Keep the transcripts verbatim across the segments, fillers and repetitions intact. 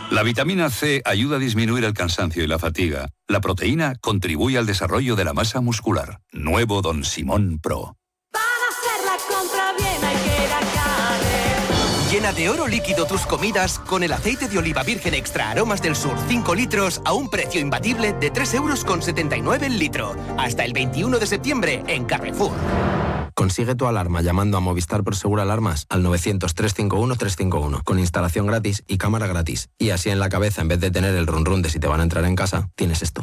La vitamina C ayuda a disminuir el cansancio y la fatiga. La proteína contribuye al desarrollo de la masa muscular. Nuevo Don Simón Pro. Para hacer la compra bien hay que ir a Carrer. Llena de oro líquido tus comidas con el aceite de oliva virgen extra aromas del sur cinco litros a un precio imbatible de tres euros con setenta y nueve el litro. Hasta el veintiuno de septiembre en Carrefour. Consigue tu alarma llamando a Movistar Prosegur Alarmas al novecientos, trescientos cincuenta y uno, trescientos cincuenta y uno con instalación gratis y cámara gratis. Y así en la cabeza, en vez de tener el run run de si te van a entrar en casa, tienes esto.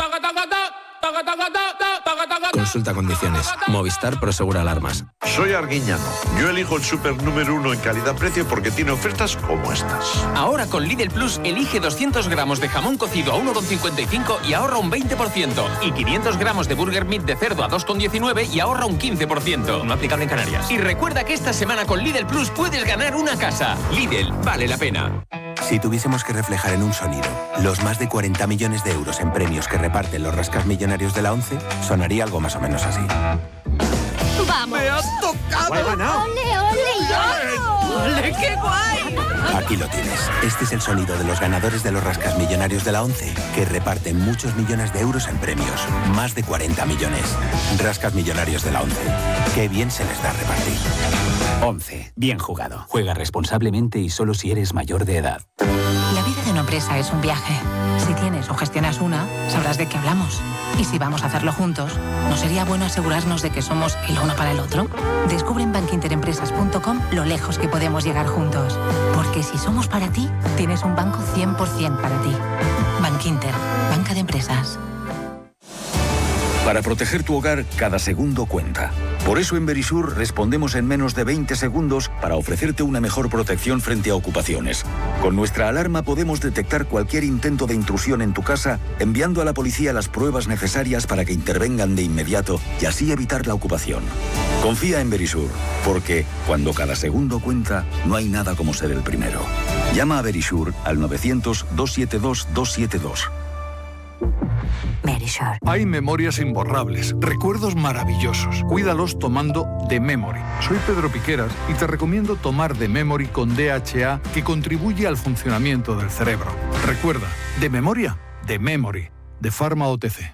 Consulta condiciones. Movistar Prosegur Alarmas. Soy Arguiñano. Yo elijo el súper número uno en calidad-precio porque tiene ofertas como estas. Ahora con Lidl Plus elige doscientos gramos de jamón cocido a uno con cincuenta y cinco y ahorra un veinte por ciento. Y quinientos gramos de burger meat de cerdo a dos con diecinueve y ahorra un quince por ciento. No aplicable en Canarias. Y recuerda que esta semana con Lidl Plus puedes ganar una casa. Lidl, vale la pena. Si tuviésemos que reflejar en un sonido los más de cuarenta millones de euros en premios que reparten los rascasmillonarios de la ONCE, sonaría algo más o menos así. ¡Vamos! ¡Me has tocado! ¡He ganado! ¡Ole, ole, yo! ¡Ole, qué guay! Aquí lo tienes. Este es el sonido de los ganadores de los rascasmillonarios de la ONCE, que reparten muchos millones de euros en premios. Más de cuarenta millones. Rascasmillonarios de la ONCE. Qué bien se les da repartir. ONCE. Bien jugado. Juega responsablemente y solo si eres mayor de edad. La vida de una empresa es un viaje. Si tienes o gestionas una, sabrás de qué hablamos. Y si vamos a hacerlo juntos, ¿no sería bueno asegurarnos de que somos el uno para el otro? Descubre en bank inter empresas punto com lo lejos que podemos llegar juntos. Porque si somos para ti, tienes un banco cien por ciento para ti. Bankinter, banca de empresas. Para proteger tu hogar, cada segundo cuenta. Por eso en Verisur respondemos en menos de veinte segundos para ofrecerte una mejor protección frente a ocupaciones. Con nuestra alarma podemos detectar cualquier intento de intrusión en tu casa, enviando a la policía las pruebas necesarias para que intervengan de inmediato y así evitar la ocupación. Confía en Verisur, porque cuando cada segundo cuenta, no hay nada como ser el primero. Llama a Verisur al novecientos, doscientos setenta y dos, doscientos setenta y dos. Hay memorias imborrables, recuerdos maravillosos. Cuídalos tomando The Memory. Soy Pedro Piqueras y te recomiendo tomar The Memory con D H A, que contribuye al funcionamiento del cerebro. Recuerda, de memoria, The Memory, de Pharma O T C.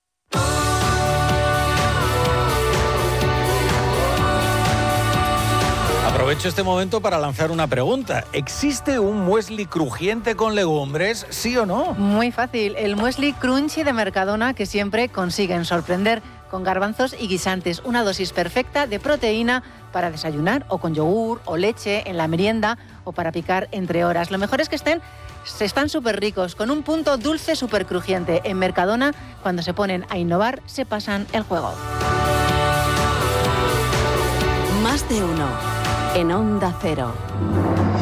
Aprovecho este momento para lanzar una pregunta. ¿Existe un muesli crujiente con legumbres, sí o no? Muy fácil. El muesli crunchy de Mercadona, que siempre consiguen sorprender con garbanzos y guisantes. Una dosis perfecta de proteína para desayunar o con yogur o leche en la merienda o para picar entre horas. Lo mejor es que estén, están súper ricos, con un punto dulce súper crujiente. En Mercadona, cuando se ponen a innovar, se pasan el juego. Más de uno. En Onda Cero.